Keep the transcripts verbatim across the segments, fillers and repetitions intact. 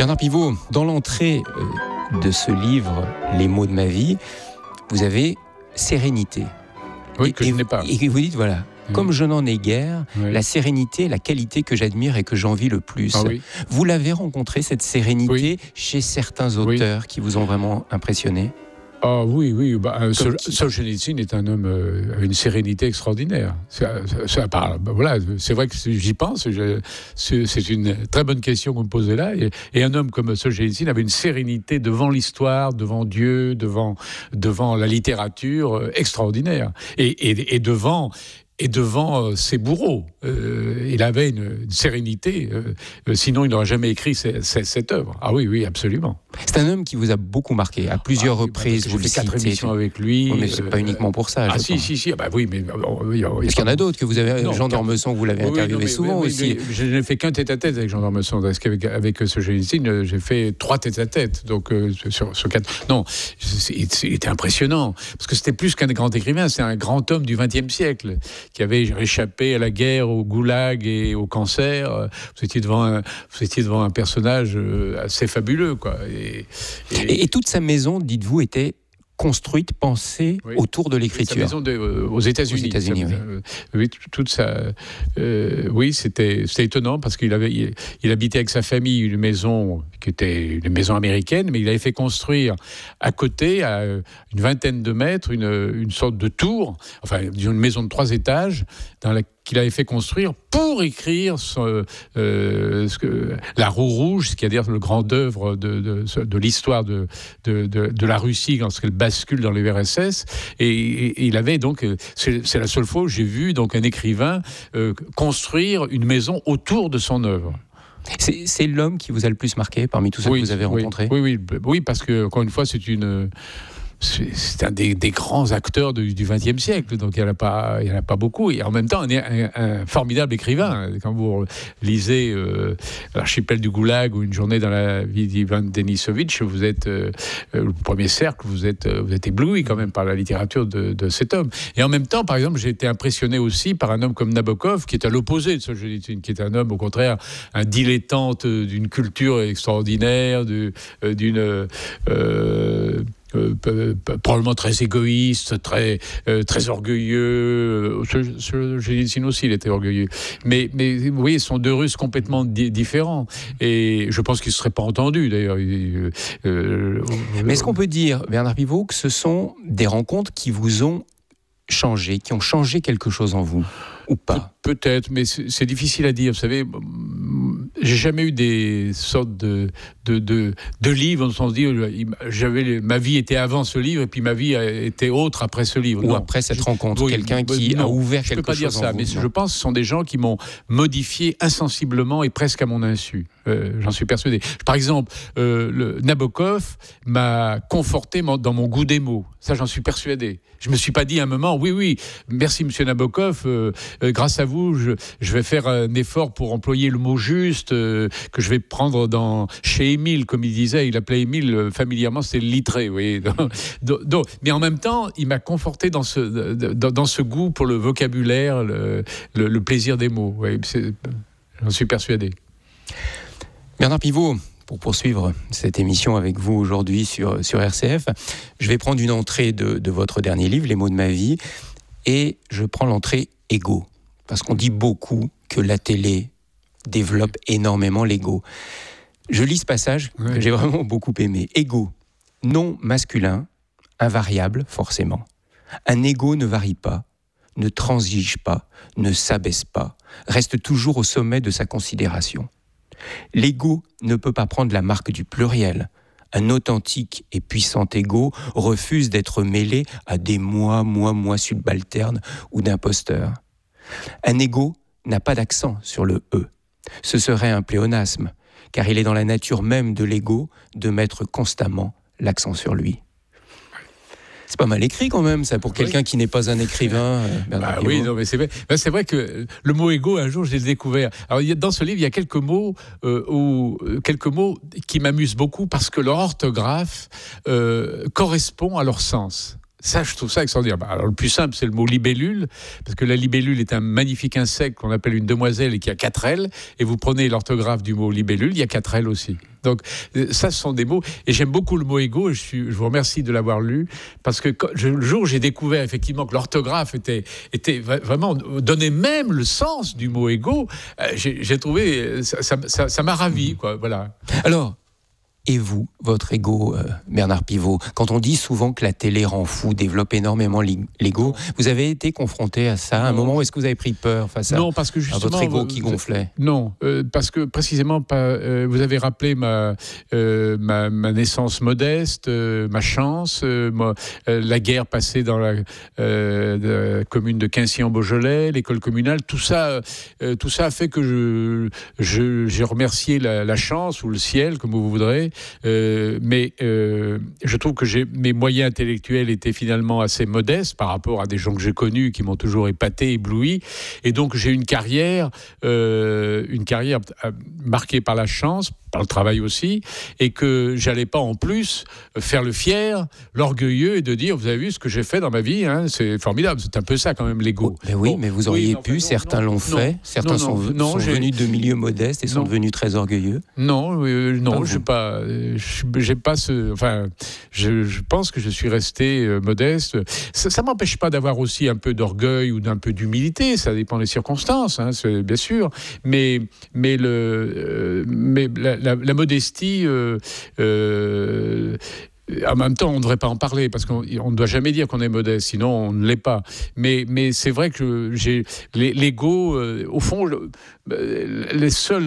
Bernard Pivot, dans l'entrée de ce livre, Les mots de ma vie, vous avez sérénité. Oui, et, que je n'ai pas. Et vous dites, voilà, mmh. comme je n'en ai guère, oui. la sérénité est la qualité que j'admire et que j'envie le plus. Ah, oui. Vous l'avez rencontré, cette sérénité, oui. chez certains auteurs oui. qui vous ont vraiment impressionné? Ah oui, oui. Bah, Sol- Solzhenitsyn est un homme euh, avec une sérénité extraordinaire. Ça, ça, ça parle. Bah, voilà, c'est vrai que j'y pense. Je, c'est, c'est une très bonne question que vous me posez là. Et, et un homme comme Solzhenitsyn avait une sérénité devant l'histoire, devant Dieu, devant, devant la littérature euh, extraordinaire. Et, et, et devant... Et devant euh, ses bourreaux, euh, il avait une, une sérénité. Euh, sinon, il n'aurait jamais écrit ces, ces, cette œuvre. Ah oui, oui, absolument. C'est un homme qui vous a beaucoup marqué à plusieurs ah, reprises. Bah, vous j'ai fait quatre émissions avec lui. Oui, mais c'est euh, pas uniquement pour ça. Ah si, si, si. Ah bah oui, mais il Est-ce qu'il y en a d'autres que vous avez non, Jean d'Ormesson, vous l'avez oui, interviewé non, mais, souvent oui, aussi. Mais, mais, je n'ai fait qu'un tête-à-tête avec Jean d'Ormesson. Parce qu'avec avec Solzhenitsyn, j'ai fait trois tête-à-tête. Donc euh, sur, sur quatre. Non, c'était impressionnant parce que c'était plus qu'un grand écrivain. C'est un grand homme du vingtième siècle qui avait échappé à la guerre, au goulag et au cancer. Vous étiez devant un, vous étiez devant un personnage assez fabuleux, quoi. Et, et... et, et toute sa maison, dites-vous, était construite, pensée oui. autour de l'écriture. Sa maison de, euh, aux États-Unis. Aux États-Unis, oui. Euh, oui, toute sa, euh, oui, c'était, c'était étonnant parce qu'il avait, il, il habitait avec sa famille une maison qui était une maison américaine, mais il avait fait construire à côté, à une vingtaine de mètres, une, une sorte de tour, enfin, disons une maison de trois étages, dans la qu'il avait fait construire pour écrire son, euh, ce que, La Roue Rouge, c'est-à-dire le grand œuvre de, de, de l'histoire de, de, de, de la Russie lorsqu'elle bascule dans les U R S S. Et, et, et il avait donc, c'est, c'est la seule fois où j'ai vu donc un écrivain euh, construire une maison autour de son œuvre. C'est, c'est l'homme qui vous a le plus marqué parmi tous ceux oui, que vous avez rencontrés? Oui, oui, oui, oui, parce que encore une fois, c'est une c'est un des, des grands acteurs du vingtième siècle, donc il n'y en a pas, il y en a pas beaucoup. Et en même temps, on est un, un formidable écrivain. Quand vous lisez euh, L'archipel du Goulag ou Une journée dans la vie d'Ivan Denisovitch, vous êtes euh, le premier cercle, vous êtes, vous êtes ébloui quand même par la littérature de, de cet homme. Et en même temps, par exemple, j'ai été impressionné aussi par un homme comme Nabokov, qui est à l'opposé de Solzhenitsyn, qui est un homme, au contraire, un dilettante d'une culture extraordinaire, de, d'une... Euh, Euh, probablement très égoïste, très euh, très orgueilleux. Solzhenitsyn aussi, il était orgueilleux. Mais mais vous voyez, ce sont deux Russes complètement di- différents. Et je pense qu'ils ne se seraient pas entendus d'ailleurs. Euh, euh, mais est-ce qu'on peut dire, Bernard Pivot, que ce sont des rencontres qui vous ont changé, qui ont changé quelque chose en vous, ou pas? Pe- Peut-être, mais c'est, c'est difficile à dire. Vous savez, j'ai jamais eu des sortes de, de, de, de livres, on se dit, j'avais, ma vie était avant ce livre, et puis ma vie était autre après ce livre. Ou non, après cette je, quelqu'un oui, quelqu'un qui non, a ouvert quelque chose. Je ne peux pas dire ça, vous, mais non. je pense que ce sont des gens qui m'ont modifié insensiblement et presque à mon insu. Euh, j'en suis persuadé. Par exemple, euh, le Nabokov m'a conforté dans mon goût des mots. Ça, j'en suis persuadé. Je ne me suis pas dit à un moment, oui, oui, merci Monsieur Nabokov, euh, euh, grâce à vous, je, je vais faire un effort pour employer le mot juste, euh, que je vais prendre dans, chez Émile, comme il disait, il appelait Émile euh, familièrement, c'était le littré, oui. donc, donc, mais en même temps, il m'a conforté dans ce, dans, dans ce goût pour le vocabulaire, le, le, le plaisir des mots. Oui, c'est, j'en suis persuadé. Bernard Pivot, pour poursuivre cette émission avec vous aujourd'hui sur, sur R C F, je vais prendre une entrée de, de votre dernier livre, Les mots de ma vie, et je prends l'entrée égo. Parce qu'on dit beaucoup que la télé développe énormément l'ego. Je lis ce passage oui. que j'ai vraiment beaucoup aimé. Égo, nom masculin, invariable forcément. Un égo ne varie pas, ne transige pas, ne s'abaisse pas, reste toujours au sommet de sa considération. L'ego ne peut pas prendre la marque du pluriel. Un authentique et puissant ego refuse d'être mêlé à des moi, moi, moi subalternes ou d'imposteurs. Un ego n'a pas d'accent sur le « e ». Ce serait un pléonasme, car il est dans la nature même de l'ego de mettre constamment l'accent sur lui. C'est pas mal écrit quand même, ça, pour quelqu'un oui. qui n'est pas un écrivain. Bah oui, non, mais c'est vrai. Ben, c'est vrai que le mot égo, un jour, je l'ai découvert. Alors, il y a, dans ce livre, il y a quelques mots, euh, où, quelques mots qui m'amusent beaucoup parce que leur orthographe euh, correspond à leur sens. Ça, je trouve ça extraordinaire. Alors, le plus simple, c'est le mot libellule, parce que la libellule est un magnifique insecte qu'on appelle une demoiselle et qui a quatre ailes. Et vous prenez l'orthographe du mot libellule, il y a quatre ailes aussi. Donc, ça, ce sont des mots. Et j'aime beaucoup le mot égo. Et je, suis, je vous remercie de l'avoir lu, parce que quand, je, le jour où j'ai découvert effectivement que l'orthographe était, était vraiment donnait même le sens du mot égo, euh, j'ai, j'ai trouvé ça, ça, ça, ça m'a ravi, quoi. Voilà. Alors. Et vous, votre ego, euh, Bernard Pivot, quand on dit souvent que la télé rend fou, développe énormément l'ego, vous avez été confronté à ça à un moment où est-ce que vous avez pris peur face à, non, parce que justement, à votre ego vous, qui gonflait? Non, euh, parce que précisément, pas, euh, vous avez rappelé ma, euh, ma, ma naissance modeste, euh, ma chance, euh, moi, euh, la guerre passée dans la, euh, la commune de Quincy-en-Beaujolais, l'école communale, tout ça, euh, tout ça a fait que je, je, j'ai remercié la, la chance ou le ciel, comme vous voudrez. Euh, mais euh, je trouve que j'ai, mes moyens intellectuels étaient finalement assez modestes par rapport à des gens que j'ai connus qui m'ont toujours épaté, ébloui, et donc j'ai une carrière, euh, une carrière marquée par la chance, par le travail aussi, et que j'allais pas en plus faire le fier, l'orgueilleux, et de dire, vous avez vu ce que j'ai fait dans ma vie, hein, c'est formidable, c'est un peu ça quand même l'ego. Oh, mais oui, bon, mais vous auriez oui, pu, non, certains non, l'ont non, fait, non, certains non, sont, non, sont venus de milieux modestes et sont non. devenus très orgueilleux. Non, euh, non, pas je sais pas, j'ai pas ce, enfin, je, je pense que je suis resté euh, modeste. Ça, ça m'empêche pas d'avoir aussi un peu d'orgueil ou d'un peu d'humilité, ça dépend des circonstances, hein, c'est bien sûr, mais mais le, euh, mais la, la, la modestie. Euh, euh, En même temps, on ne devrait pas en parler parce qu'on ne doit jamais dire qu'on est modeste, sinon on ne l'est pas. Mais, mais c'est vrai que j'ai l'ego, euh, au fond, le, les seuls.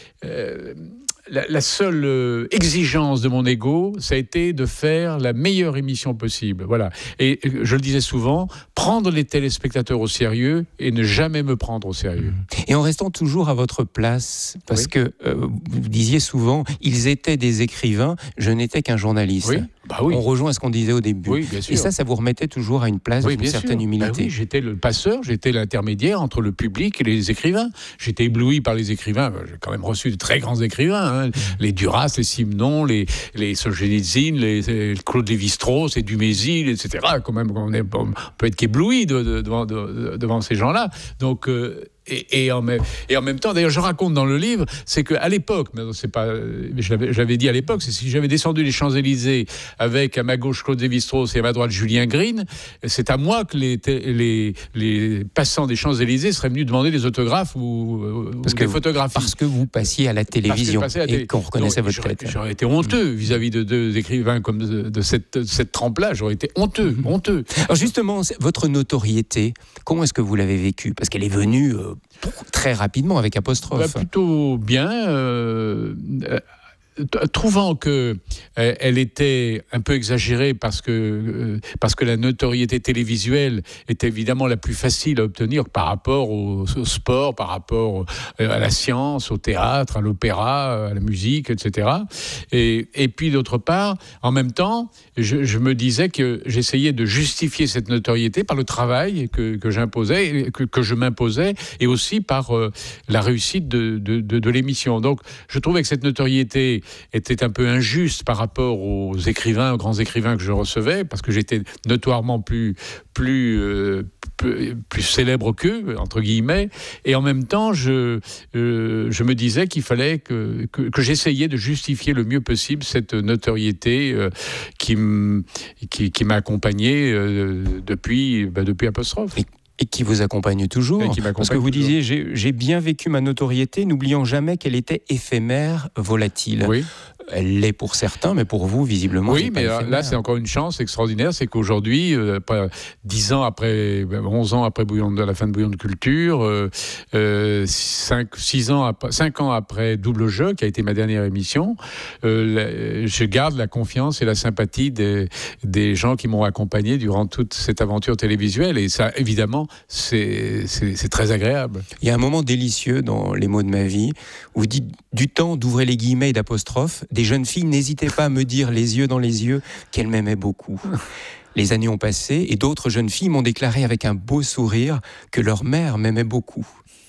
Euh, La, la seule euh, exigence de mon ego, ça a été de faire la meilleure émission possible. Voilà. Et je le disais souvent, prendre les téléspectateurs au sérieux et ne jamais me prendre au sérieux. Et en restant toujours à votre place, parce oui. que euh, vous disiez souvent, ils étaient des écrivains, je n'étais qu'un journaliste. Oui. Bah oui. On rejoint ce qu'on disait au début. Oui, bien sûr. Et ça, ça vous remettait toujours à une place oui, d'une certaine sûr. humilité. Bah oui, j'étais le passeur, j'étais l'intermédiaire entre le public et les écrivains. J'étais ébloui par les écrivains. J'ai quand même reçu de très grands écrivains. Hein. Les Duras, les Simenon, les, les Solzhenitsyn, les, les Claude Lévi-Strauss, les Dumézil, et cetera. Quand même, on, est, on peut être qu'ébloui de, de, devant, de, devant ces gens-là. Donc... Euh, Et, et, en même, et en même temps, d'ailleurs, je raconte dans le livre, c'est qu'à l'époque, mais c'est pas, je l'avais, je l'avais dit à l'époque, c'est si j'avais descendu les Champs-Élysées avec à ma gauche Claude Lévi-Strauss et à ma droite Julien Green, c'est à moi que les, les, les passants des Champs-Élysées seraient venus demander des autographes ou, parce ou que des photographies. Parce que vous passiez à la télévision à la télé... et qu'on reconnaissait Donc, votre j'aurais, tête. J'aurais été honteux vis-à-vis de deux écrivains comme de, de, cette, de cette trempe-là. J'aurais été honteux, mmh. honteux. Alors justement, votre notoriété, comment est-ce que vous l'avez vécue ? Parce qu'elle est venue euh, très rapidement avec apostrophe. Bah, plutôt bien. Euh, euh, trouvant que euh, elle était un peu exagérée parce que euh, parce que la notoriété télévisuelle est évidemment la plus facile à obtenir par rapport au, au sport, par rapport euh, à la science, au théâtre, à l'opéra, à la musique, et cetera. Et, et puis d'autre part, en même temps, je, je me disais que j'essayais de justifier cette notoriété par le travail que, que j'imposais, que, que je m'imposais, et aussi par euh, la réussite de, de, de, de l'émission. Donc, je trouvais que cette notoriété était un peu injuste par rapport aux écrivains, aux grands écrivains que je recevais, parce que j'étais notoirement plus, plus, euh, plus, plus célèbre qu'eux, entre guillemets, et en même temps, je, euh, je me disais qu'il fallait que, que, que j'essayais de justifier le mieux possible cette notoriété euh, qui, m, qui, qui m'a accompagné euh, depuis, bah, depuis Apostrophe. Et- Et qui vous accompagne toujours, parce que vous toujours. disiez, j'ai, j'ai bien vécu ma notoriété, n'oubliant jamais qu'elle était éphémère, volatile. Oui. Elle l'est pour certains, mais pour vous, visiblement, oui, c'est mais pas là, c'est encore une chance extraordinaire, c'est qu'aujourd'hui, euh, dix ans après, onze ans après Bouillon de, la fin de Bouillon de Culture, euh, euh, cinq, six ans après, cinq ans après Double Jeu, qui a été ma dernière émission, euh, la, je garde la confiance et la sympathie des, des gens qui m'ont accompagné durant toute cette aventure télévisuelle, et ça, évidemment, c'est, c'est, c'est très agréable. Il y a un moment délicieux dans Les mots de ma vie, où vous dites, du temps d'ouvrir les guillemets et d'apostrophes, des jeunes filles n'hésitaient pas à me dire les yeux dans les yeux qu'elles m'aimaient beaucoup. Les années ont passé et d'autres jeunes filles m'ont déclaré avec un beau sourire que leur mère m'aimait beaucoup.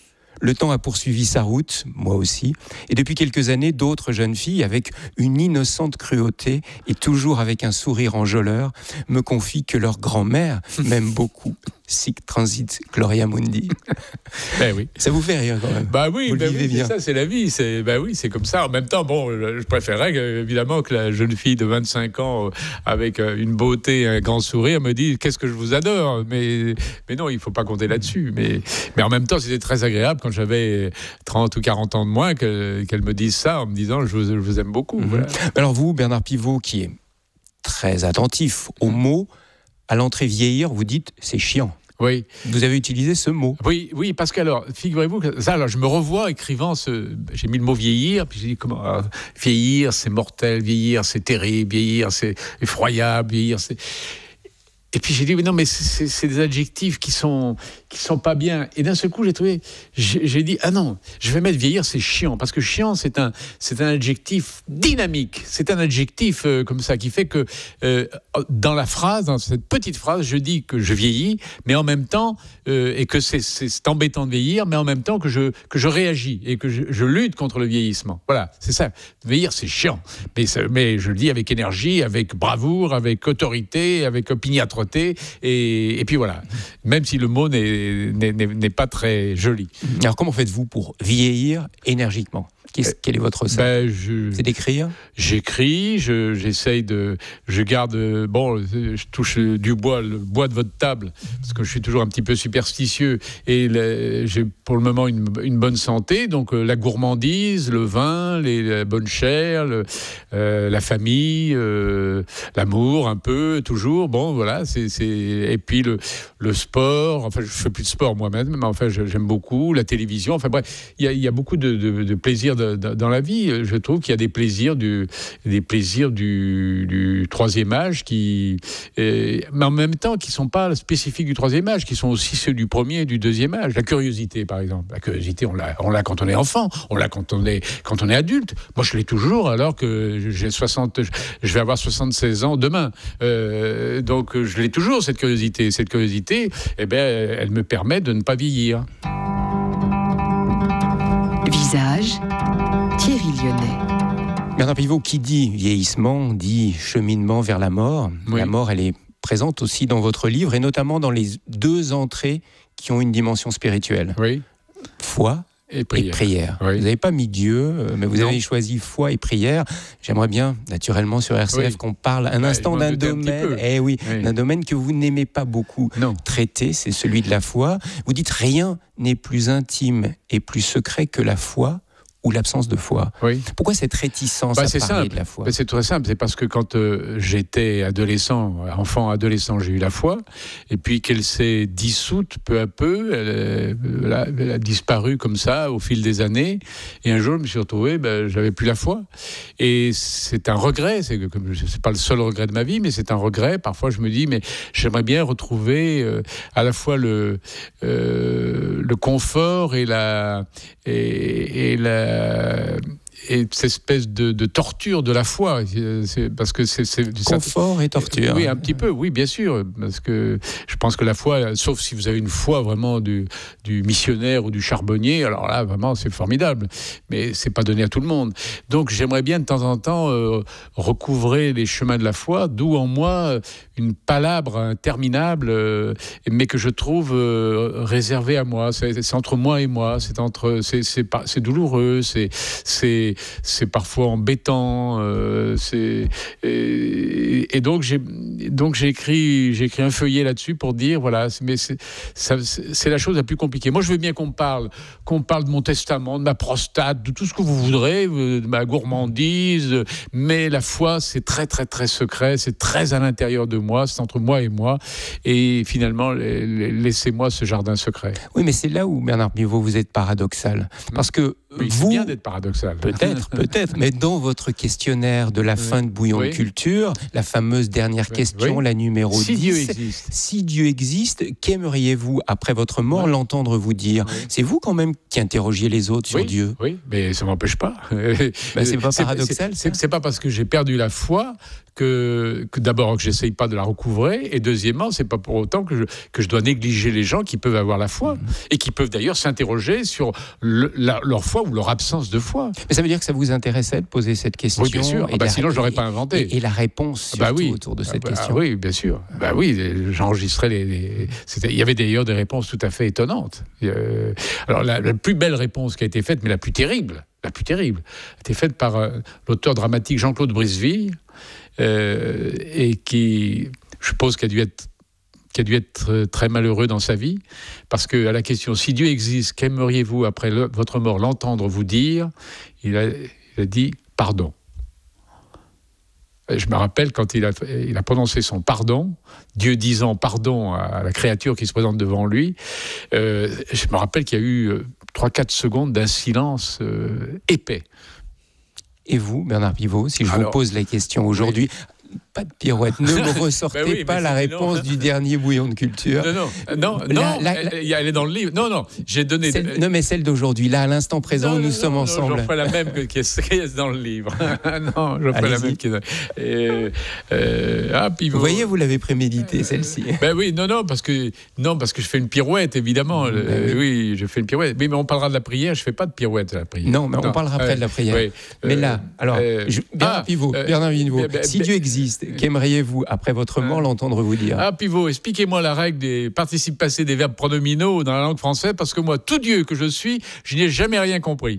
Le temps a poursuivi sa route, moi aussi, et depuis quelques années, d'autres jeunes filles, avec une innocente cruauté et toujours avec un sourire enjôleur, me confient que leur grand-mère m'aime beaucoup. Sic transit Gloria Mundi. Ben oui. Ça vous fait rire quand même. Bah oui, vous ben le vivez oui, bien. c'est ça, c'est la vie. C'est, bah oui, c'est comme ça. En même temps, bon, je préférerais évidemment que la jeune fille de vingt-cinq ans, avec une beauté, un grand sourire, me dise qu'est-ce que je vous adore. Mais, mais non, il ne faut pas compter là-dessus. Mais, mais en même temps, c'était très agréable quand j'avais trente ou quarante ans de moins que, qu'elle me dise ça en me disant je vous, je vous aime beaucoup. Mm-hmm. Voilà. Alors vous, Bernard Pivot, qui est très attentif aux mots, à l'entrée vieillir, vous dites c'est chiant. Oui. Vous avez utilisé ce mot. Oui, oui, parce que alors, figurez-vous que ça, alors je me revois écrivant ce. J'ai mis le mot vieillir, puis j'ai dit comment alors, vieillir, c'est mortel, vieillir, c'est terrible, vieillir, c'est effroyable, vieillir, c'est. Et puis j'ai dit, mais non, mais c'est, c'est, c'est des adjectifs qui sont, qui sont pas bien. Et d'un seul coup, j'ai trouvé, j'ai, j'ai dit, ah non, je vais mettre vieillir, c'est chiant. Parce que chiant, c'est un, c'est un adjectif dynamique. C'est un adjectif euh, comme ça qui fait que euh, dans la phrase, dans cette petite phrase, je dis que je vieillis, mais en même temps, euh, et que c'est, c'est, c'est embêtant de vieillir, mais en même temps que je, que je réagis et que je, je lutte contre le vieillissement. Voilà, c'est ça. Vieillir, c'est chiant. Mais, mais je le dis avec énergie, avec bravoure, avec autorité, avec opiniâtreté. Et, et puis voilà, même si le mot n'est, n'est, n'est pas très joli. Alors comment faites-vous pour vieillir énergiquement ? Qu'est-ce, quel est votre recette ? ben, je, C'est d'écrire ? J'écris, je, j'essaye de... Je garde... Bon, je touche du bois, le bois de votre table, parce que je suis toujours un petit peu superstitieux, et le, j'ai pour le moment une, une bonne santé, donc euh, la gourmandise, le vin, les, la bonne chair, le, euh, la famille, euh, l'amour un peu, toujours, bon, voilà, c'est... c'est... Et puis le, le sport, enfin, je fais plus de sport moi-même, mais enfin, j'aime beaucoup, la télévision, enfin bref, il y a, il y a beaucoup de, de, de plaisir de dans la vie. Je trouve qu'il y a des plaisirs du, des plaisirs du, du troisième âge qui, euh, mais en même temps qui ne sont pas spécifiques du troisième âge, qui sont aussi ceux du premier et du deuxième âge. La curiosité, par exemple. La curiosité, on l'a, on l'a quand on est enfant, on l'a quand on est, quand on est adulte. Moi, je l'ai toujours, alors que j'ai soixante, je vais avoir soixante-seize ans demain. Euh, donc, je l'ai toujours, cette curiosité. Cette curiosité, eh ben, elle me permet de ne pas vieillir. Visage, Thierry Lyonnais. Bernard Pivot, qui dit vieillissement, dit cheminement vers la mort. Oui. La mort, elle est présente aussi dans votre livre, et notamment dans les deux entrées qui ont une dimension spirituelle. Oui. Foi et prière. Et prière. Oui. Vous n'avez pas mis Dieu, mais vous non. avez choisi foi et prière. J'aimerais bien, naturellement, sur R C F, oui. qu'on parle un ouais, instant d'un domaine, eh oui, oui. d'un domaine que vous n'aimez pas beaucoup non. traiter, c'est celui de la foi. Vous dites rien n'est plus intime et plus secret que la foi ou l'absence de foi. Oui. Pourquoi cette réticence bah, à parler simple. de la foi ? bah, C'est très simple, c'est parce que quand euh, j'étais adolescent, enfant, adolescent, j'ai eu la foi, et puis qu'elle s'est dissoute peu à peu, elle, elle, a, elle a disparu comme ça au fil des années, et un jour je me suis retrouvé, bah, j'avais plus la foi. Et c'est un regret, c'est, c'est pas le seul regret de ma vie, mais c'est un regret. Parfois je me dis, mais j'aimerais bien retrouver euh, à la fois le, euh, le confort et la... Et, et la et cette espèce de, de torture de la foi, c'est parce que c'est, c'est confort et torture. Oui, un petit peu, oui, bien sûr, parce que je pense que la foi, sauf si vous avez une foi vraiment du, du missionnaire ou du charbonnier, alors là, vraiment, c'est formidable, mais c'est pas donné à tout le monde. Donc, j'aimerais bien de temps en temps euh, recouvrer les chemins de la foi, d'où en moi une palabre interminable, euh, mais que je trouve euh, réservée à moi. C'est, c'est entre moi et moi, c'est entre, c'est, c'est, c'est, c'est douloureux, c'est, c'est c'est parfois embêtant, euh, c'est, et, et donc j'ai donc j'ai écrit j'ai écrit un feuillet là-dessus pour dire voilà, mais c'est, ça, c'est la chose la plus compliquée. Moi, je veux bien qu'on parle qu'on parle de mon testament, de ma prostate, de tout ce que vous voudrez, de ma gourmandise, mais la foi, c'est très très très secret, c'est très à l'intérieur de moi, c'est entre moi et moi, et finalement, laissez-moi ce jardin secret. Oui, mais c'est là où Bernard Pivot, vous êtes paradoxal, parce que Oui, vous, c'est bien d'être paradoxal. Peut-être, peut-être, mais dans votre questionnaire de la Oui. fin de Bouillon Oui. de Culture, la fameuse dernière Oui. question, Oui. la numéro Si dix, Dieu existe. si Dieu existe, qu'aimeriez-vous, après votre mort, Oui. l'entendre vous dire? Oui. C'est vous quand même qui interrogiez les autres sur oui, Dieu. Oui, mais ça m'empêche pas. Ben, c'est pas paradoxal, c'est, c'est, ça c'est pas parce que j'ai perdu la foi que, que d'abord que j'essaye pas de la recouvrer, et deuxièmement, c'est pas pour autant que je, que je dois négliger les gens qui peuvent avoir la foi, mmh. et qui peuvent d'ailleurs s'interroger sur le, la, leur foi ou leur absence de foi. Mais ça veut dire que ça vous intéressait de poser cette question? Oui, bien sûr. Ah bah, la, sinon, je l'aurais pas inventé. Et, et la réponse surtout, ah bah oui. autour de cette ah bah, question. Ah oui, bien sûr. Bah oui, j'enregistrais les. les c'était, il y avait d'ailleurs des réponses tout à fait étonnantes. Euh, alors la, la plus belle réponse qui a été faite, mais la plus terrible, la plus terrible, a été faite par euh, l'auteur dramatique Jean-Claude Briseville, euh, et qui, je suppose, qui a dû être qui a dû être très malheureux dans sa vie, parce qu'à la question « Si Dieu existe, qu'aimeriez-vous après le, votre mort l'entendre vous dire ?» il a, il a dit « Pardon ». Et je me rappelle quand il a, il a prononcé son pardon, Dieu disant pardon à la créature qui se présente devant lui, euh, je me rappelle qu'il y a eu euh, trois quatre secondes d'un silence euh, épais. Et vous, Bernard Pivot, si je Alors, vous pose la question aujourd'hui... Oui. Pas de pirouette, ne me ressortez ben oui, pas la réponse non. du dernier Bouillon de Culture. Non, non, non, la, non la, la, elle, elle est dans le livre. Non, non, j'ai donné... Celle, non, mais celle d'aujourd'hui, là, à l'instant présent, non, où nous non, sommes non, ensemble. Je ferai la même qui est dans le livre. non, je ferai la même qui est dans... Et, euh, ah, puis vous, vous voyez, vous l'avez prémédité, euh, celle-ci. Ben oui, non, non, parce que, non, parce que je fais une pirouette, évidemment. Ben euh, oui. oui, je fais une pirouette. Oui, mais on parlera de la prière, je ne fais pas de pirouette à la prière. Non, mais non. on parlera après euh, de la prière. Oui, mais là, alors, euh, je, Bernard ah, Pivot, euh, Bernard Pivot, ben, si ben, Dieu existe, ben, qu'aimeriez-vous après votre mort, l'entendre vous dire? Ah, Pivot, expliquez-moi la règle des participes passés des verbes pronominaux dans la langue française, parce que moi, tout Dieu que je suis, je n'y ai jamais rien compris.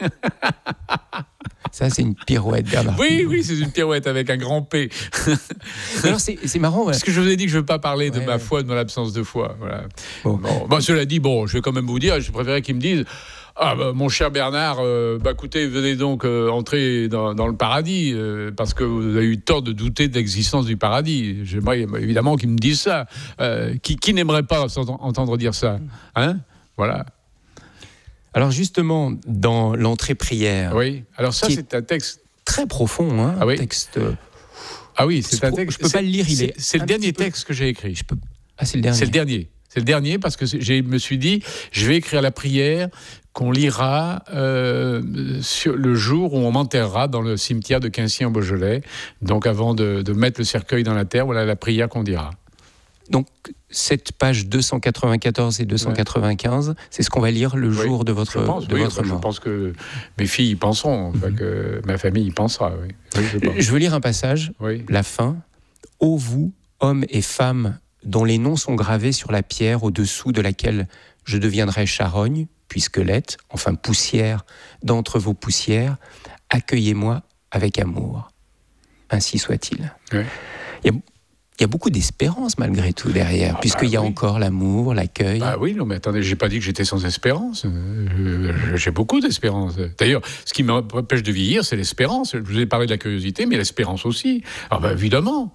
Ça, c'est une pirouette, Bernard. Oui, oui, c'est une pirouette avec un grand P. Alors, c'est, c'est marrant. Ouais. Parce que je vous ai dit que je ne veux pas parler de ouais, ma ouais. foi, de mon absence de foi. Voilà. Bon. Bon, bon, cela dit, bon, je vais quand même vous dire, je préférais qu'ils me disent... Ah, bah, mon cher Bernard, euh, bah, écoutez, venez donc euh, entrer dans, dans le paradis, euh, parce que vous avez eu tort de douter de l'existence du paradis. J'aimerais bah, évidemment qu'ils me disent ça. Euh, qui, qui n'aimerait pas entendre dire ça, hein? Voilà. Alors justement, dans l'entrée prière... Oui, alors ça, c'est un texte... Très profond, hein, ah, oui. un texte... Ah oui, c'est, c'est un texte... Je ne peux pas le lire, il c'est, est... C'est le dernier texte que j'ai écrit. Je peux... Ah, c'est le dernier. C'est le dernier. C'est le dernier parce que je me suis dit, je vais écrire la prière qu'on lira euh, sur le jour où on m'enterrera dans le cimetière de Quincy en Beaujolais. Donc avant de, de mettre le cercueil dans la terre, voilà la prière qu'on dira. Donc cette page deux cent quatre-vingt-quatorze et deux cent quatre-vingt-quinze, ouais. c'est ce qu'on va lire le oui, jour de votre, je pense, de oui, votre enfin, mort. Je pense que mes filles y penseront, enfin, mm-hmm. que ma famille y pensera. Oui. Oui, je, je veux lire un passage, oui. la fin. « Ô vous, hommes et femmes, dont les noms sont gravés sur la pierre au-dessous de laquelle je deviendrai charogne, puis squelette, enfin poussière, d'entre vos poussières, accueillez-moi avec amour. Ainsi soit-il. » Oui. Il y a, il y a beaucoup d'espérance malgré tout derrière, ah puisqu'il bah y a oui. encore l'amour, l'accueil. Ah oui, non mais attendez, j'ai pas dit que j'étais sans espérance. J'ai beaucoup d'espérance. D'ailleurs, ce qui m'empêche de vieillir, c'est l'espérance. Je vous ai parlé de la curiosité, mais l'espérance aussi. Ah ben évidemment.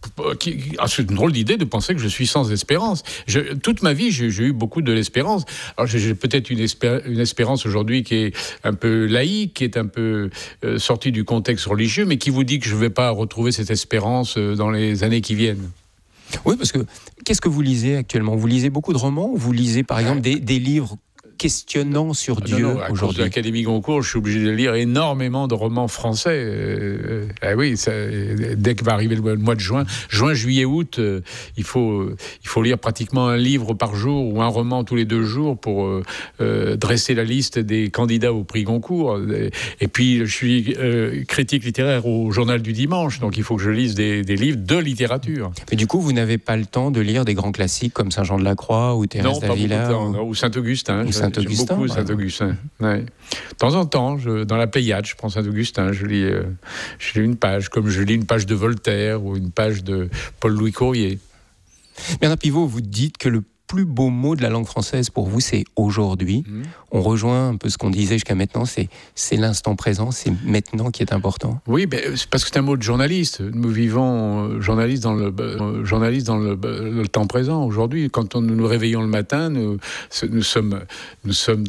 C'est une drôle d'idée de penser que je suis sans espérance. Je, toute ma vie, j'ai, j'ai eu beaucoup de l'espérance. Alors j'ai, j'ai peut-être une, espé- une espérance aujourd'hui qui est un peu laïque, qui est un peu euh, sortie du contexte religieux, mais qui vous dit que je ne vais pas retrouver cette espérance euh, dans les années qui viennent. Oui, parce que qu'est-ce que vous lisez actuellement ? Vous lisez beaucoup de romans ou vous lisez par exemple des, des livres questionnant sur ah Dieu non, non, à aujourd'hui. cause de l'Académie Goncourt, je suis obligé de lire énormément de romans français. Euh, euh, oui, ça, dès que va arriver le mois de juin, juin, juillet, août, euh, il faut il faut lire pratiquement un livre par jour ou un roman tous les deux jours pour euh, euh, dresser la liste des candidats au prix Goncourt. Et puis je suis euh, critique littéraire au Journal du Dimanche, donc il faut que je lise des, des livres de littérature. Mais du coup, vous n'avez pas le temps de lire des grands classiques comme Saint Jean de la Croix ou Thérèse d'Avila ou... ou Saint-Augustin. Ou Saint-Augustin. J'aime beaucoup voilà. Saint-Augustin. Ouais. De temps en temps, je, dans la Pléiade, je prends Saint-Augustin, je lis, euh, je lis une page, comme je lis une page de Voltaire ou une page de Paul-Louis Courrier. Bernard Pivot, vous dites que le plus beau mot de la langue française pour vous, c'est aujourd'hui. Mmh. On rejoint un peu ce qu'on disait jusqu'à maintenant, c'est, c'est l'instant présent, c'est maintenant qui est important. Oui, ben, c'est parce que c'est un mot de journaliste. Nous vivons euh, journalistes dans, le, euh, journaliste dans le, le temps présent. Aujourd'hui, quand on, nous nous réveillons le matin, nous, nous, sommes, nous sommes